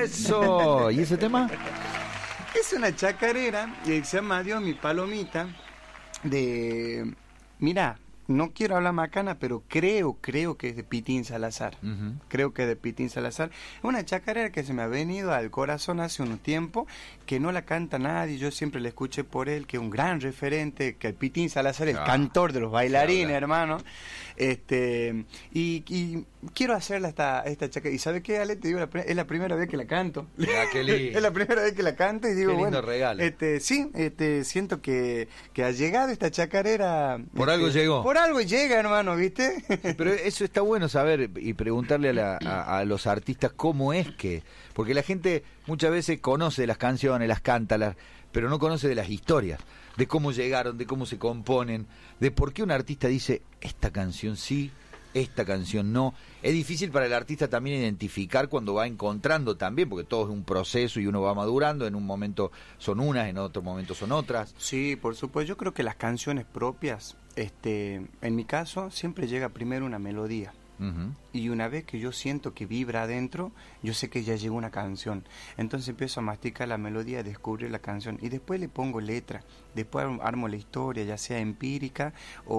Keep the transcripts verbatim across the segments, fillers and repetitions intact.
Eso. ¿Y ese tema? Es una chacarera que se llama Adiós mi palomita, de... Mirá, no quiero hablar macana, pero creo, creo que es de Pitín Salazar. Uh-huh. Creo que es de Pitín Salazar. Es una chacarera que se me ha venido al corazón hace un tiempo, que no la canta nadie, yo siempre la escuché por él, que es un gran referente, que el Pitín Salazar es ah, el cantor de los bailarines, claro, hermano. Este, y, y quiero hacerla esta, esta chacarera. ¿Y sabe qué, Ale? Te digo, la, es la primera vez que la canto. Ya, qué lindo. Es la primera vez que la canto y digo, qué lindo bueno, regalo. Este, sí, este, siento que, que ha llegado esta chacarera. Por este, algo llegó. Por algo llega, hermano, ¿viste? Pero eso está bueno saber y preguntarle a, la, a, a los artistas cómo es que... Porque la gente muchas veces conoce las canciones, las canta, las, pero no conoce de las historias, de cómo llegaron, de cómo se componen, de por qué un artista dice, esta canción sí, esta canción no. Es difícil para el artista también identificar cuando va encontrando también, porque todo es un proceso y uno va madurando, en un momento son unas, en otro momento son otras. Sí, por supuesto, yo creo que las canciones propias, este, en mi caso, siempre llega primero una melodía. Uh-huh. Y una vez que yo siento que vibra adentro, yo sé que ya llegó una canción. Entonces empiezo a masticar la melodía, a descubrir la canción. Y después le pongo letra. Después armo la historia, ya sea empírica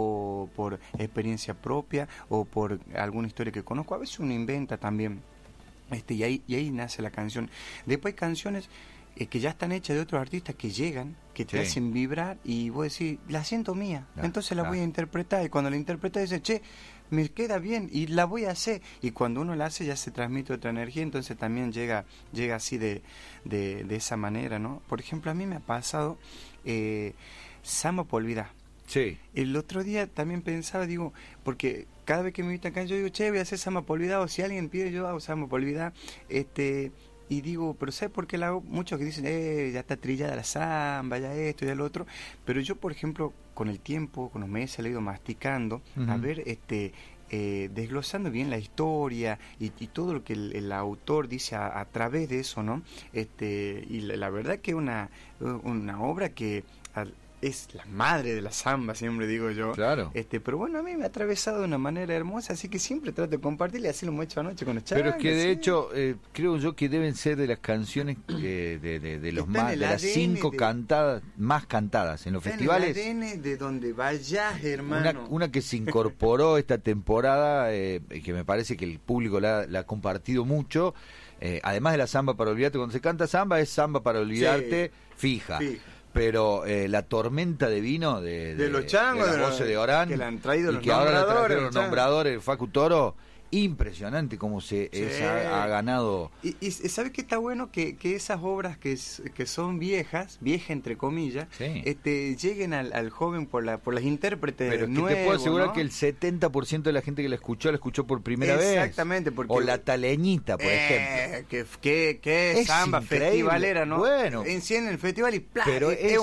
o por experiencia propia o por alguna historia que conozco. A veces uno inventa también. Este, y ahí, y ahí nace la canción. Después hay canciones eh, que ya están hechas de otros artistas que llegan, que te sí. hacen vibrar y vos decís, la siento mía. Ah, entonces la ah. voy a interpretar. Y cuando la interpretas dices, che, me queda bien y la voy a hacer, y cuando uno la hace ya se transmite otra energía, entonces también llega llega así de, de, de esa manera, ¿no? Por ejemplo, a mí me ha pasado eh, Samba por olvidar. Sí. El otro día también pensaba, digo, porque cada vez que me invitan acá yo digo, che, voy a hacer Samba por olvidar, o si alguien pide yo hago Samba por olvidar, este... Y digo, pero ¿sabes por qué la hago? Muchos que dicen, eh, ya está trillada la samba, ya esto, ya lo otro. Pero yo, por ejemplo, con el tiempo, con los meses, le he ido masticando, uh-huh. a ver, este, eh, desglosando bien la historia y, y todo lo que el, el autor dice a, a través de eso, ¿no? Este, y la, la verdad que es una, una obra que... Al, es la madre de la samba, siempre digo yo. Claro. Este, pero bueno, a mí me ha atravesado de una manera hermosa, así que siempre trato de compartirle, así lo hemos hecho anoche con los chavos. Pero es que de ¿sí? hecho, eh, creo yo que deben ser de las canciones eh, de, de, de los más, de las cinco de, cantadas, más cantadas en los festivales. En el A D N de donde vayas, hermano. Una, una que se incorporó esta temporada, eh, que me parece que el público la, la ha compartido mucho. Eh, además de la samba para olvidarte, cuando se canta samba es samba para olvidarte, sí. fija. fija. Pero eh, la tormenta de vino de, de, de los changos, de las voces de Orán, que la han traído y los que ahora la trajeron los changos. nombradores, el Facu Toro, impresionante cómo se sí. esa, ha ganado. Y, y ¿sabes qué está bueno? Que, que esas obras que, que son viejas, viejas entre comillas, sí. este, lleguen al, al joven por la por las intérpretes. Pero es que nuevos, te puedo asegurar, ¿no? que el setenta por ciento de la gente que la escuchó, la escuchó por primera Exactamente, vez. Exactamente. Porque o la taleñita, por eh, ejemplo. Que, que, que es samba increíble. festivalera, ¿no? Bueno. Encienden el festival y ¡plá! Pero es, es